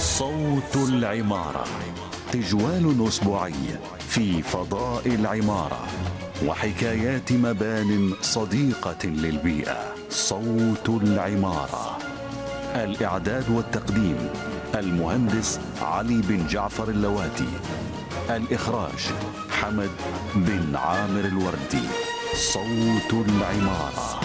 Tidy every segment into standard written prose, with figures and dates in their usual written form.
صوت العمارة، تجوال أسبوعي في فضاء العمارة وحكايات مبان صديقة للبيئة. صوت العمارة، الإعداد والتقديم المهندس علي بن جعفر اللواتي، الإخراج حمد بن عامر الوردي. صوت العمارة.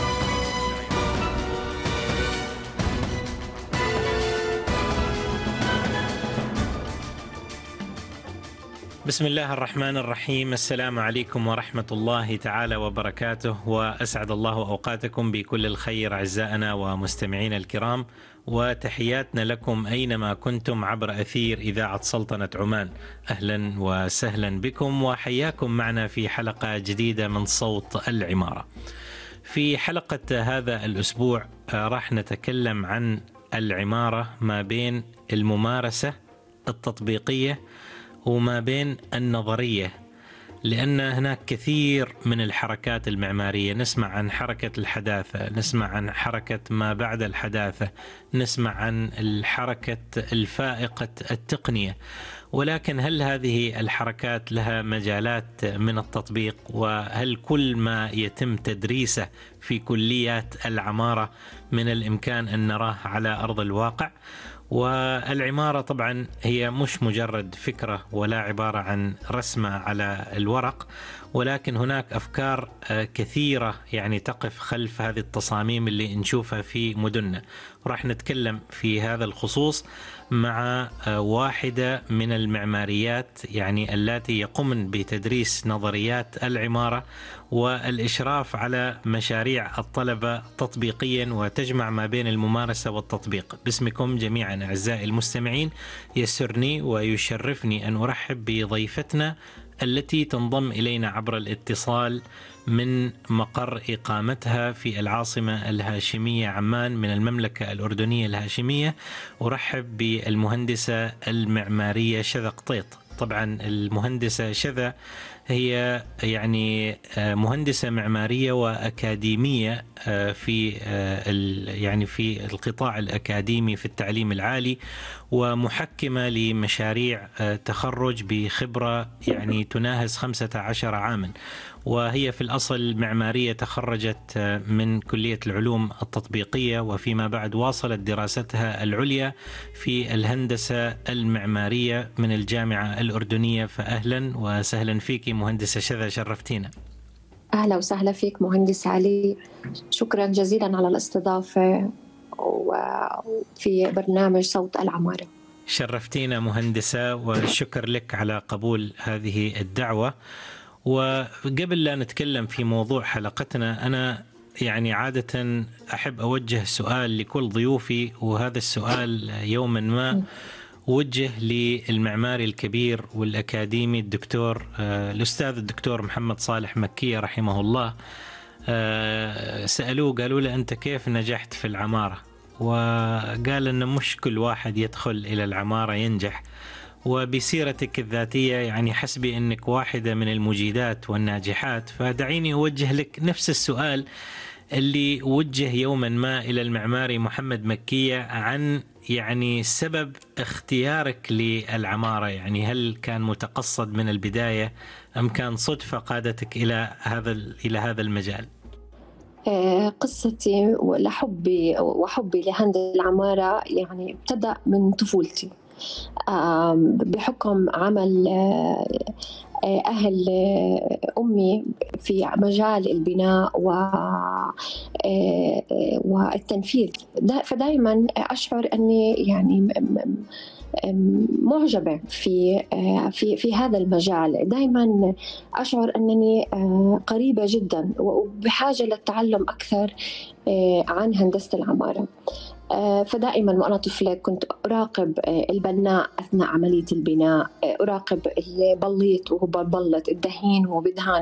بسم الله الرحمن الرحيم. السلام عليكم ورحمة الله تعالى وبركاته، وأسعد الله أوقاتكم بكل الخير أعزائنا ومستمعين الكرام، وتحياتنا لكم أينما كنتم عبر أثير إذاعة سلطنة عمان. أهلا وسهلا بكم وحياكم معنا في حلقة جديدة من صوت العمارة. في حلقة هذا الأسبوع راح نتكلم عن العمارة ما بين الممارسة التطبيقية وما بين النظرية، لأن هناك كثير من الحركات المعمارية. نسمع عن حركة الحداثة، نسمع عن حركة ما بعد الحداثة، نسمع عن الحركة الفائقة التقنية، ولكن هل هذه الحركات لها مجالات من التطبيق؟ وهل كل ما يتم تدريسه في كليات العمارة من الإمكان أن نراه على أرض الواقع؟ والعمارة طبعا هي مش مجرد فكرة ولا عبارة عن رسمة على الورق، ولكن هناك أفكار كثيرة يعني تقف خلف هذه التصاميم اللي نشوفها في مدننا. راح نتكلم في هذا الخصوص مع واحدة من المعماريات يعني التي يقومن بتدريس نظريات العمارة والإشراف على مشاريع الطلبة تطبيقيا، وتجمع ما بين الممارسة والتطبيق. باسمكم جميعا أعزائي المستمعين، يسرني ويشرفني أن أرحب بضيفتنا التي تنضم إلينا عبر الاتصال من مقر إقامتها في العاصمة الهاشمية عمان من المملكة الأردنية الهاشمية. أرحب بالمهندسة المعمارية شذى قطيط. طبعا المهندسة شذى هي يعني مهندسة معمارية وأكاديمية في يعني في القطاع الأكاديمي في التعليم العالي، ومحكمة لمشاريع تخرج بخبرة يعني تناهز 15 عاما. وهي في الأصل معمارية، تخرجت من كلية العلوم التطبيقية، وفيما بعد واصلت دراستها العليا في الهندسة المعمارية من الجامعة الأردنية. فأهلا وسهلا فيك مهندسة شذى، شرفتينا. أهلا وسهلا فيك مهندس علي، شكرا جزيلا على الاستضافة وفي برنامج صوت العمارة. شرفتينا مهندسة، والشكر لك على قبول هذه الدعوة. وقبل لا نتكلم في موضوع حلقتنا، أنا يعني عادة أحب أوجه سؤال لكل ضيوفي، وهذا السؤال يوما ما وجه للمعماري الكبير والأكاديمي الدكتور الأستاذ الدكتور محمد صالح مكية رحمه الله. سألوه قالوا له أنت كيف نجحت في العمارة؟ وقال أن مش كل واحد يدخل إلى العمارة ينجح، وبسيرتك الذاتية يعني حسبي أنك واحدة من المجيدات والناجحات. فدعيني أوجه لك نفس السؤال اللي وجه يوما ما إلى المعماري محمد مكية عن يعني سبب اختيارك للعمارة. يعني هل كان متقصد من البداية أم كان صدفة قادتك إلى هذا المجال؟ قصتي وحبي لهندسة العمارة يعني ابتدأ من طفولتي، بحكم عمل أهل أمي في مجال البناء والتنفيذ. فدائما أشعر أني يعني معجبة في هذا المجال. دائما أشعر أنني قريبة جدا وبحاجة للتعلم أكثر عن هندسة العمارة. فدائما وأنا طفلة كنت أراقب البناء أثناء عملية البناء، أراقب البليط وهو ببلط، الدهين وهو بدهان.